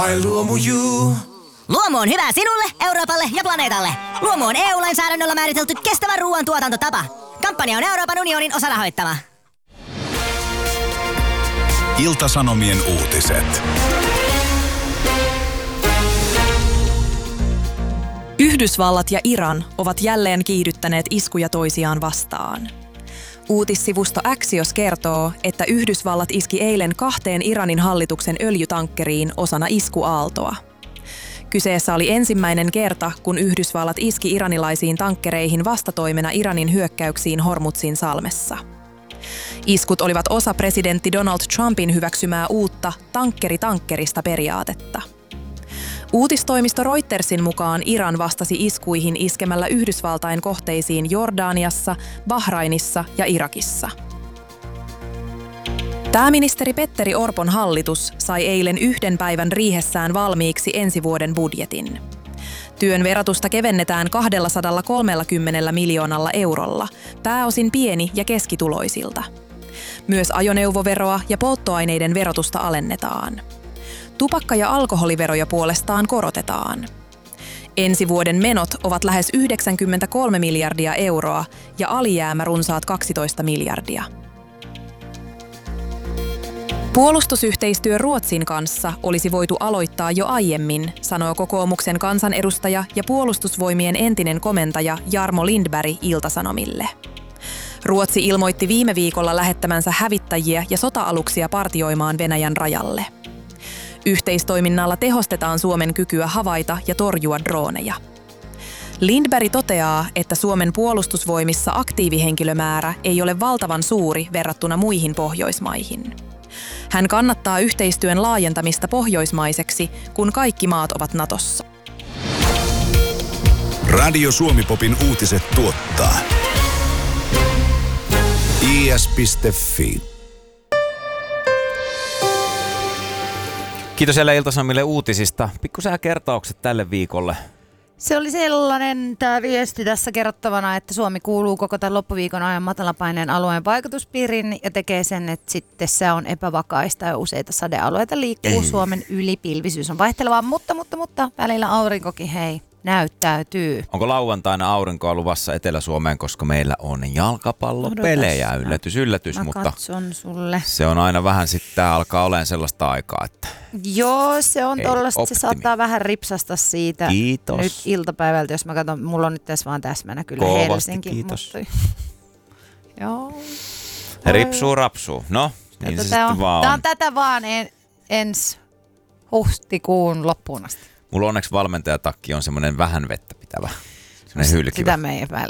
Luomu on hyvä sinulle, Euroopalle ja planeetalle. Luomu on EU-lainsäädännöllä määritelty kestävä ruoan tuotantotapa. Kampanja on Euroopan unionin osarahoittama. Ilta-Sanomien uutiset. Yhdysvallat ja Iran ovat jälleen kiihdyttäneet iskuja toisiaan vastaan. Uutissivusto Axios kertoo, että Yhdysvallat iski eilen 2 Iranin hallituksen öljytankkeriin osana iskuaaltoa. Kyseessä oli ensimmäinen kerta, kun Yhdysvallat iski iranilaisiin tankkereihin vastatoimena Iranin hyökkäyksiin Hormuzin salmessa. Iskut olivat osa presidentti Donald Trumpin hyväksymää uutta tankkeri-tankkerista periaatetta. Uutistoimisto Reutersin mukaan Iran vastasi iskuihin iskemällä Yhdysvaltain kohteisiin Jordaniassa, Bahrainissa ja Irakissa. Pääministeri Petteri Orpon hallitus sai eilen 1 päivän riihessään valmiiksi ensi vuoden budjetin. Työn verotusta kevennetään 230 miljoonalla eurolla, pääosin pieni- ja keskituloisilta. Myös ajoneuvoveroa ja polttoaineiden verotusta alennetaan. Tupakka- ja alkoholiveroja puolestaan korotetaan. Ensi vuoden menot ovat lähes 93 miljardia euroa ja alijäämä runsaat 12 miljardia. Puolustusyhteistyö Ruotsin kanssa olisi voitu aloittaa jo aiemmin, sanoo kokoomuksen kansanedustaja ja puolustusvoimien entinen komentaja Jarmo Lindberg Ilta-Sanomille. Ruotsi ilmoitti viime viikolla lähettämänsä hävittäjiä ja sota-aluksia partioimaan Venäjän rajalle. Yhteistoiminnalla tehostetaan Suomen kykyä havaita ja torjua drooneja. Lindberg toteaa, että Suomen puolustusvoimissa aktiivihenkilömäärä ei ole valtavan suuri verrattuna muihin Pohjoismaihin. Hän kannattaa yhteistyön laajentamista pohjoismaiseksi, kun kaikki maat ovat Natossa. Radio Suomi-popin uutiset tuottaa is.fi. Kiitos jälleen Ilta-Sanomille uutisista. Pikkusen kertaukset tälle viikolle. Se oli sellainen tämä viesti tässä kerrottavana, että Suomi kuuluu koko tämän loppuviikon ajan matalapaineen alueen vaikutuspiiriin ja tekee sen, että sitten se on epävakaista ja useita sadealueita liikkuu. Suomen yli, pilvisyys on vaihtelevaa, mutta välillä aurinkokin näyttäytyy. Onko lauantaina aurinkoa luvassa Etelä-Suomeen, koska meillä on jalkapallopelejä? Yllätys, mä mutta katson sulle. Se on aina vähän sitten, tää alkaa olemaan sellaista aikaa, että joo, se on tollaista, se saattaa vähän ripsasta siitä. Kiitos. Nyt iltapäivältä, jos mä katson, mulla on nyt tässä vaan täsmänä kyllä kovasti, Helsinki. Kiitos. Mutta joo. Ripsuu rapsuu. No, niin se sitten vaan Tää on tätä vaan ensi huhtikuun loppuun asti. Mulla onneksi valmentajatakki on semmoinen vähän vettä pitävä. Semmoinen hylkivä. Sitä me ei epäillä.